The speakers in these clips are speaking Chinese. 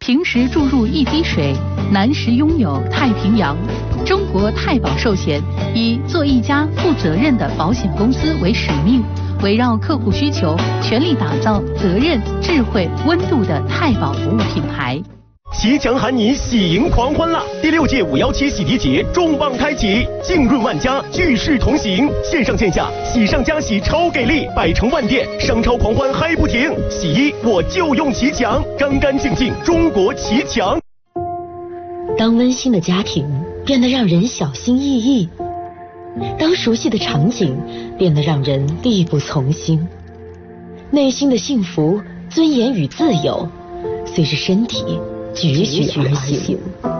平时注入一滴水，南时拥有太平洋。中国太保寿险以做一家负责任的保险公司为使命，围绕客户需求，全力打造责任、智慧、温度的太保服务品牌。 喜强喊你喜迎狂欢啦！第6届517洗涤节重磅开启，浸润万家，聚势同行，线上线下喜上加喜超给力，百城万店商超狂欢嗨不停。洗衣我就用奇强，干干净净中国奇强。 当温馨的家庭变得让人小心翼翼，当熟悉的场景变得让人力不从心，内心的幸福、尊严与自由随着身体踽踽而行。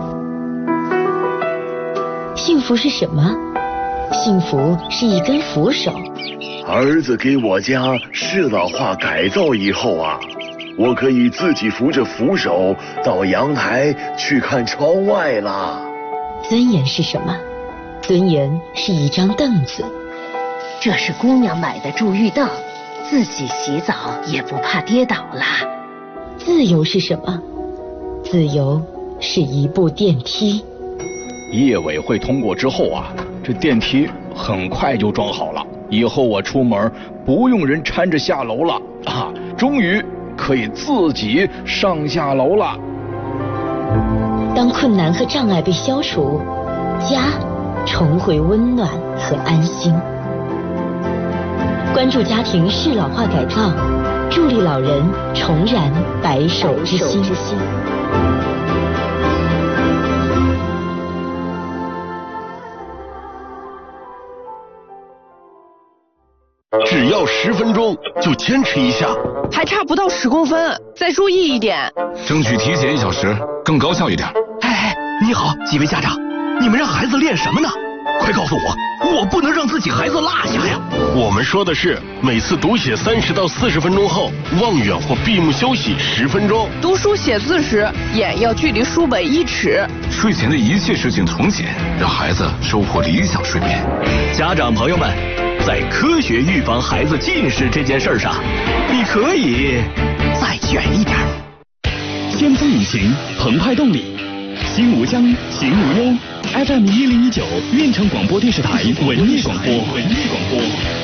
幸福是什么？幸福是一根扶手。 儿子给我家适老化改造以后啊，我可以自己扶着扶手到阳台去看窗外啦。 尊严是什么？尊严是一张凳子。 这是姑娘买的助浴凳，自己洗澡也不怕跌倒啦。 自由是什么？自由是一部电梯。 业委会通过之后啊，这电梯很快就装好了，以后我出门不用人搀着下楼了啊，终于可以自己上下楼了。 当困难和障碍被消除，家重回温暖和安心。关注家庭适老化改造，助力老人重燃白首之心。 只要10分钟，就坚持一下， 还差不到10公分，再注意一点， 争取提前1小时，更高效一点。 哎，你好，几位家长，你们让孩子练什么呢？快告诉我，我不能让自己孩子落下呀！我们说的是每次读写30到40分钟后，望远或闭目休息10分钟。 读书写字时，眼要距离书本1尺。 睡前的一切事情重写，让孩子收获理想睡眠。 家长朋友们，在科学预防孩子近视这件事上，你可以再卷一点。 先锋引擎，澎湃动力，心无疆，行无忧。FM1019，运城广播电视台文艺广播。